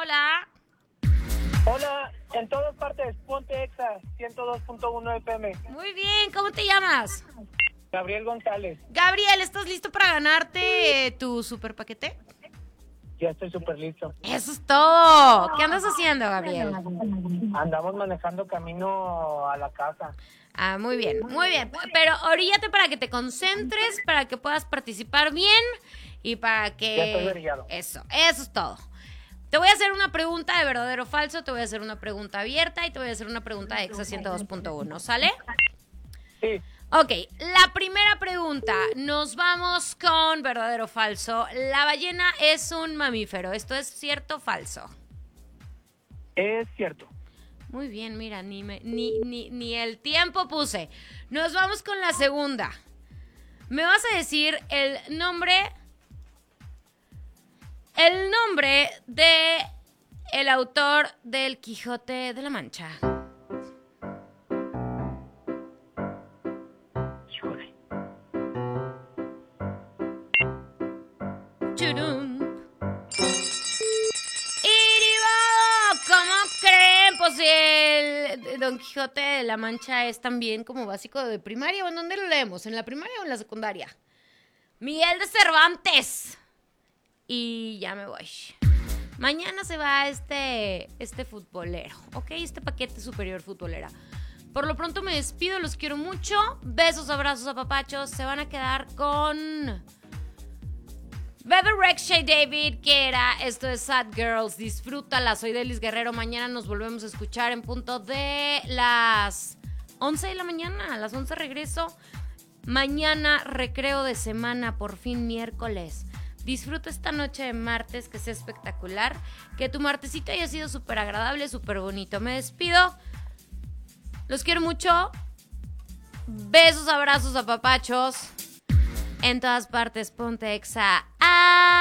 Hola. Hola, en todas partes, ponte Exa 102.1 FM. Muy bien, ¿cómo te llamas? Gabriel González, Gabriel, ¿estás listo para ganarte tu super paquete? ya estoy súper listo. Eso es todo. ¿Qué andas haciendo, Gabriel? Andamos manejando camino a la casa. Ah, muy bien, muy bien. Pero oríllate para que te concentres, para que puedas participar bien y para que... Ya estoy orillado. Eso es todo. Te voy a hacer una pregunta de verdadero o falso, te voy a hacer una pregunta abierta y te voy a hacer una pregunta de Exa 102.1, ¿sale? Sí, Ok, la primera pregunta, nos vamos con verdadero o falso. La ballena es un mamífero, ¿esto es cierto o falso? es cierto. Muy bien, mira, ni el tiempo puse. Nos vamos con la segunda. Me vas a decir el nombre de el autor del Quijote de la Mancha. Híjole. Churum. ¿Cómo creen? Pues el Don Quijote de la Mancha es también como básico de primaria. ¿O en dónde lo leemos? ¿En la primaria o en la secundaria? Miguel de Cervantes. Y ya me voy. Mañana se va este futbolero, ¿ok? Este paquete superior futbolera. Por lo pronto me despido, los quiero mucho. Besos, abrazos, apapachos. Se van a quedar con... Bebe Rexha y David Guetta, esto es Sad Girls, disfrútala, soy Delis Guerrero, mañana nos volvemos a escuchar en punto de las 11 de la mañana, a las 11 regreso, mañana recreo de semana, por fin miércoles, disfruta esta noche de martes, que sea espectacular, que tu martesito haya sido súper agradable, súper bonito, me despido, los quiero mucho, besos, abrazos, apapachos. En todas partes, ponte Exa.